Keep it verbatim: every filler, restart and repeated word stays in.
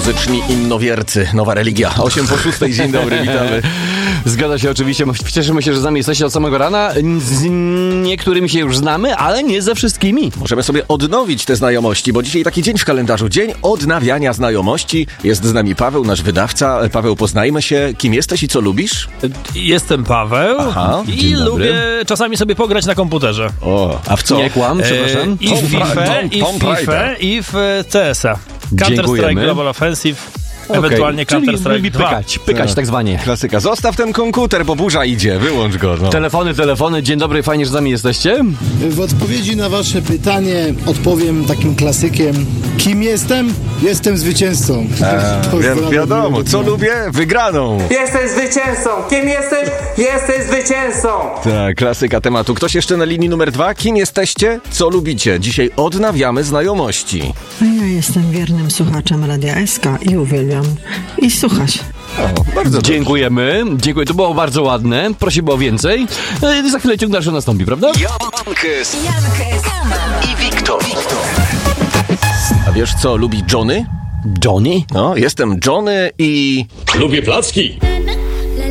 Muzyczni innowiercy, nowa religia. osiem po szóstej, dzień dobry, witamy. Zgadza się oczywiście, cieszymy się, że z nami jesteście od samego rana. Z niektórymi się już znamy, ale nie ze wszystkimi. Możemy sobie odnowić te znajomości, bo dzisiaj taki dzień w kalendarzu, dzień odnawiania znajomości. Jest z nami Paweł, nasz wydawca. Paweł, poznajmy się. Kim jesteś i co lubisz? Jestem Paweł. Aha, i lubię czasami sobie pograć na komputerze. O, a w co? Nie kłam, przepraszam. E, I w FIFA, i w FIFA, i w C S a. Counter-Strike Global Offensive. Ewentualnie okay. Counter-Strike dwa. Pykać, pykać tak zwanie. Klasyka. Zostaw ten komputer, bo burza idzie. Wyłącz go. No. Telefony, telefony. Dzień dobry, fajnie, że z nami jesteście. W odpowiedzi na wasze pytanie odpowiem takim klasykiem. Kim jestem? Jestem zwycięzcą. Eee, wiadomo, co lubię? Wygraną. Jesteś zwycięzcą. Kim jesteś? Jesteś zwycięzcą. Tak, klasyka tematu. Ktoś jeszcze na linii numer dwa? Kim jesteście? Co lubicie? Dzisiaj odnawiamy znajomości. A ja jestem wiernym słuchaczem Radia S K i uwielbiam i słuchać. O, bardzo Dziękujemy. Dziękuję, to było bardzo ładne. Prosimy o więcej. E, za chwilę ciąg dalszy nastąpi, prawda? Jankes i Wiktor. A wiesz, co lubi Johnny? Johnny? No, jestem Johnny i... Lubię placki.